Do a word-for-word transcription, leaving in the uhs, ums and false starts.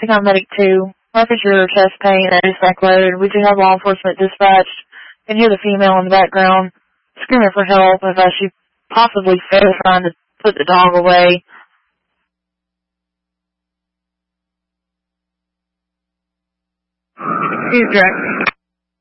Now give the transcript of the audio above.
I'm Medic two. Mark is your chest pain that is back loaded. We do have law enforcement dispatched. You can hear the female in the background screaming for help as uh, she possibly failed trying to put the dog away. She's direct.